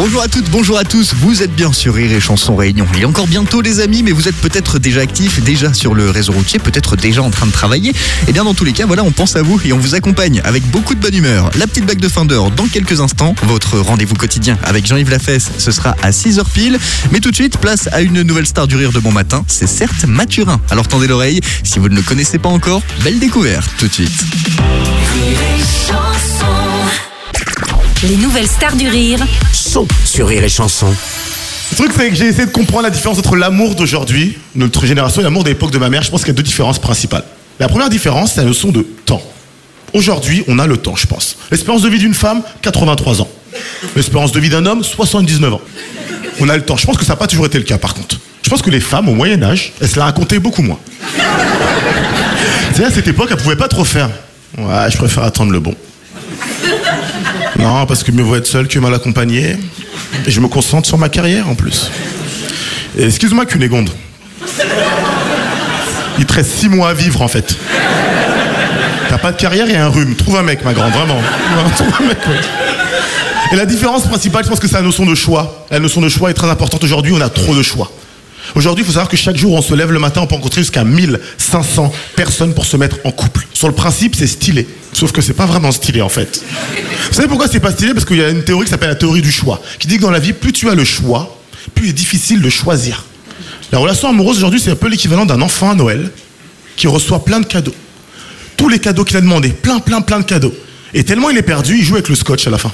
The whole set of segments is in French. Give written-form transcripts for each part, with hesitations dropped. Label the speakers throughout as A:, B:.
A: Bonjour à toutes, bonjour à tous, vous êtes bien sur Rire et Chanson Réunion. Il est encore bientôt les amis, mais vous êtes peut-être déjà actifs, déjà sur le réseau routier, peut-être déjà en train de travailler. Et bien dans tous les cas, voilà, on pense à vous et on vous accompagne avec beaucoup de bonne humeur. La petite blague de fin d'heure dans quelques instants. Votre rendez-vous quotidien avec Jean-Yves Lafesse, ce sera à 6h pile. Mais tout de suite, place à une nouvelle star du rire de bon matin, c'est certes Mathurin. Alors tendez l'oreille, si vous ne le connaissez pas encore, belle découverte tout de suite.
B: Les nouvelles stars du rire
C: Sont sur Rire et Chanson.
D: Le truc, c'est que j'ai essayé de comprendre la différence entre l'amour d'aujourd'hui, notre génération, et l'amour de l'époque de ma mère. Je pense qu'il y a deux différences principales. La première différence, c'est la notion de temps. Aujourd'hui, on a le temps, je pense. L'espérance de vie d'une femme, 83 ans. L'espérance de vie d'un homme, 79 ans. On a le temps. Je pense que ça n'a pas toujours été le cas, par contre. Je pense que les femmes, au Moyen-Âge, elles se la racontaient beaucoup moins. C'est à cette époque, elles ne pouvaient pas trop faire. Ouais, je préfère attendre le bon. Non, parce que mieux vaut être seul que mal accompagné. Et je me concentre sur ma carrière, en plus. Et excuse-moi, Cunégonde. Il te reste 6 mois à vivre, en fait. T'as pas de carrière et un rhume. Trouve un mec, ma grande, vraiment. Trouve un mec, ouais. Et la différence principale, je pense que c'est la notion de choix. La notion de choix est très importante. Aujourd'hui, on a trop de choix. Aujourd'hui, il faut savoir que chaque jour, on se lève le matin, on peut rencontrer jusqu'à 1500 personnes pour se mettre en couple. Sur le principe, c'est stylé. Sauf que c'est pas vraiment stylé, en fait. Vous savez pourquoi c'est pas stylé? Parce qu'il y a une théorie qui s'appelle la théorie du choix, qui dit que dans la vie, plus tu as le choix, plus il est difficile de choisir. La relation amoureuse, aujourd'hui, c'est un peu l'équivalent d'un enfant à Noël qui reçoit plein de cadeaux. Tous les cadeaux qu'il a demandé, plein de cadeaux. Et tellement il est perdu, il joue avec le scotch à la fin.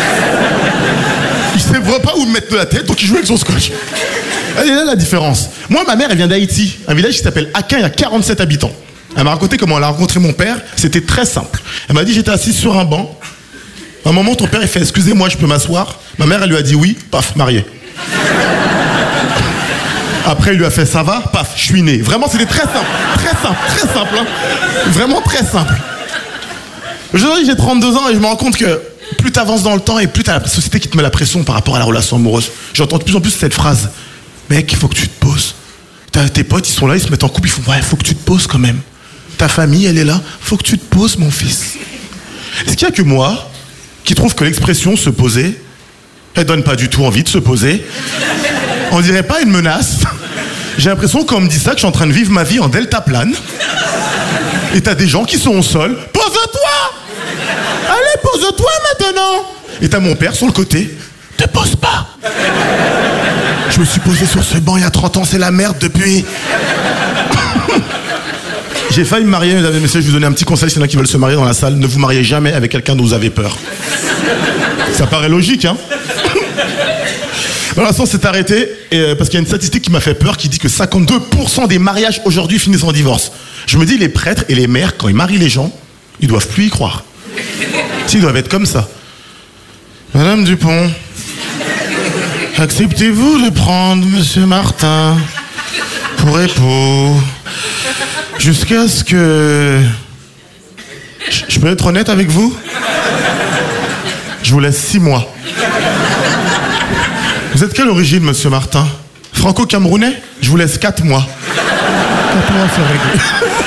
D: Il sait pas où mettre de la tête, donc il joue avec son scotch. Elle est là la différence. Moi, ma mère, elle vient d'Haïti, un village qui s'appelle Akin, il y a 47 habitants. Elle m'a raconté comment elle a rencontré mon père, c'était très simple. Elle m'a dit, j'étais assis sur un banc. À un moment, ton père, il fait, excusez-moi, je peux m'asseoir? Ma mère, elle lui a dit oui, paf, marié. Après, il lui a fait, ça va? Paf, je suis né. Vraiment, c'était très simple, hein. Vraiment très simple. Aujourd'hui, j'ai 32 ans et je me rends compte que plus tu avances dans le temps et plus tu as la société qui te met la pression par rapport à la relation amoureuse. J'entends de plus en plus cette phrase. Mec, il faut que tu te poses. Tes potes, ils sont là, ils se mettent en couple, ils font, ouais, il faut que tu te poses quand même. Ta famille, elle est là, faut que tu te poses, mon fils. Est-ce qu'il y a que moi qui trouve que l'expression se poser, elle donne pas du tout envie de se poser? On dirait pas une menace. J'ai l'impression qu'on me dit ça, que je suis en train de vivre ma vie en deltaplane. Et t'as des gens qui sont au sol. Pose-toi! Allez, pose-toi maintenant! Et t'as mon père sur le côté. Te pose pas! Je me suis posé sur ce banc il y a 30 ans, c'est la merde depuis. J'ai failli me marier, mesdames et messieurs, je vais vous donner un petit conseil, s'il y en a qui veulent se marier dans la salle, ne vous mariez jamais avec quelqu'un dont vous avez peur. Ça paraît logique, hein? La relation s'est arrêtée parce qu'il y a une statistique qui m'a fait peur qui dit que 52% des mariages aujourd'hui finissent en divorce. Je me dis, les prêtres et les mères, quand ils marient les gens, ils doivent plus y croire. Ils doivent être comme ça. Madame Dupont, acceptez-vous de prendre Monsieur Martin pour époux jusqu'à ce que... Je peux être honnête avec vous? Je vous laisse 6 mois. Vous êtes quelle origine, Monsieur Martin? Franco-camerounais? Je vous laisse 4 mois. 4 mois, c'est réglé.